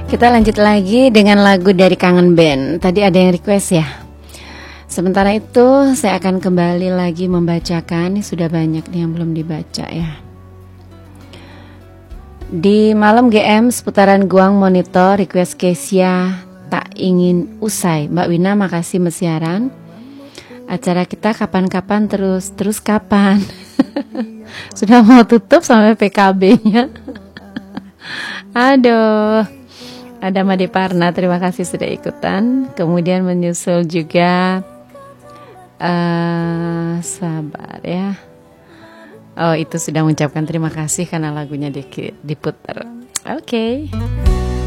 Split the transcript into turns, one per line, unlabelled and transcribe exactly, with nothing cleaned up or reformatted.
Kita lanjut lagi dengan lagu dari Kangen Band. Tadi ada yang request ya. Sementara itu saya akan kembali lagi membacakan. Ini sudah banyak nih yang belum dibaca ya. Di malam G M seputaran Guang Monitor, request Kesia Tak Ingin Usai. Mbak Wina makasih mesiaran. Acara kita kapan-kapan terus. Terus kapan? Sudah mau tutup sampai P K B-nya. Aduh. Ada Made Parna, terima kasih sudah ikutan. Kemudian menyusul juga uh, sabar ya. Oh, itu sudah mengucapkan terima kasih karena lagunya di, diputar. Oke. Okay.